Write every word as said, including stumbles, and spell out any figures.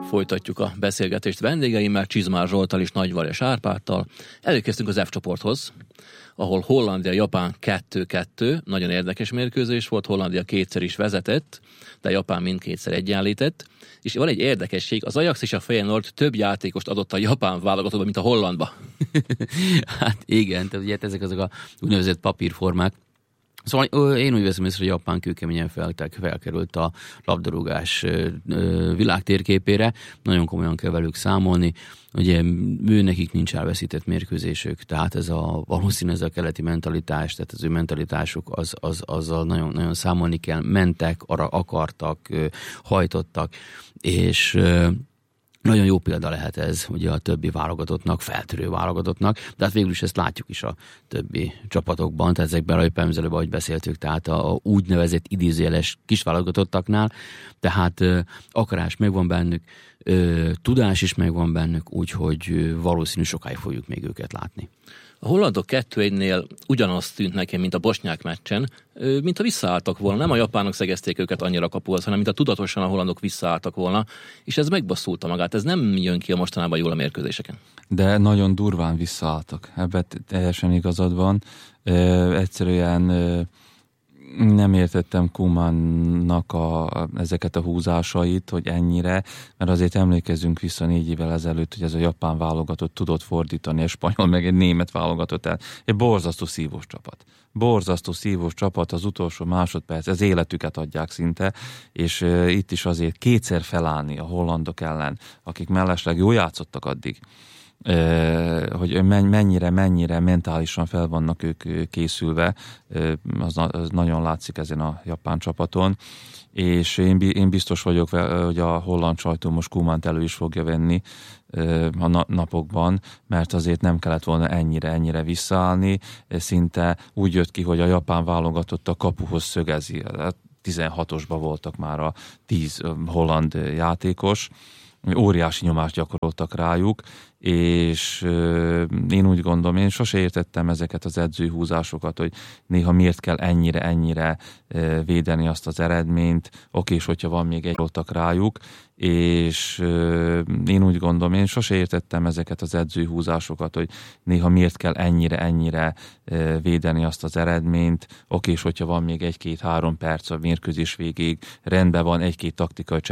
Folytatjuk a beszélgetést vendégeimmel, Csizmár Zsolttal és Nagyvarjas Árpádtal. Előkészítünk az F csoporthoz, ahol Hollandia-Japán kettő kettő, nagyon érdekes mérkőzés volt, Hollandia kétszer is vezetett, de Japán mindkétszer egyenlített, és van egy érdekesség, az Ajax és a Feyenoord több játékost adott a japán válogatottba, mint a hollandba. Hát igen, tehát ugye ezek azok a úgynevezett papírformák. Szóval én úgy veszem észre, hogy Japán kőkeményen fel, felkerült a labdarúgás világtérképére, nagyon komolyan kell velük számolni, ugye ő nekik nincs elveszített mérkőzésük, tehát ez a valószínű ez a keleti mentalitás, tehát az ő mentalitásuk, az, az, azzal nagyon, nagyon számolni kell, mentek, arra akartak, hajtottak, és nagyon jó példa lehet ez ugye a többi válogatottnak, feltörő válogatottnak, de hát végül is ezt látjuk is a többi csapatokban, tehát ezekben a előbb, ahogy beszéltük, tehát a, a úgynevezett idézőjeles kisválogatottaknál, tehát ö, akarás megvan bennük, ö, tudás is megvan bennük, úgyhogy valószínű sokáig fogjuk még őket látni. A hollandok kettő egynél ugyanazt tűnt nekem, mint a bosnyák meccsen, mintha visszaálltak volna. Nem a japánok szegezték őket annyira kapuhoz, hanem mint a tudatosan a hollandok visszaálltak volna, és ez megbasszulta magát. Ez nem jön ki a mostanában jól a mérkőzéseken. De nagyon durván visszaálltak. Ebben teljesen igazad van. Ö, egyszerűen ö, nem értettem Koemannak a, ezeket a húzásait, hogy ennyire, mert azért emlékezzünk vissza négy évvel ezelőtt, hogy ez a japán válogatott tudott fordítani, egy spanyol, meg egy német válogatott el. Egy borzasztó szívós csapat. Borzasztó szívós csapat, az utolsó másodperc, ez életüket adják szinte, és uh, itt is azért kétszer felállni a hollandok ellen, akik mellesleg jól játszottak addig, Uh, hogy mennyire, mennyire mentálisan fel vannak ők készülve, uh, az, az nagyon látszik ezen a japán csapaton, és én, én biztos vagyok, hogy a holland sajtó most Koemant elő is fogja venni uh, a na- napokban, mert azért nem kellett volna ennyire, ennyire visszaállni, szinte úgy jött ki, hogy a japán válogatott a kapuhoz szögezi, tizenhatosban voltak már a tíz holland játékos, óriási nyomást gyakoroltak rájuk, és euh, én úgy gondolom, én sose értettem ezeket az edzői húzásokat, hogy néha miért kell ennyire, ennyire euh, védeni azt az eredményt, oké, és hogyha van még egy voltak rájuk, és euh, én úgy gondolom, én sose értettem ezeket az edzői húzásokat, hogy néha miért kell ennyire, ennyire euh, védeni azt az eredményt, oké, és hogyha van még egy-két-három perc a mérkőzés végéig, rendben van egy-két taktikai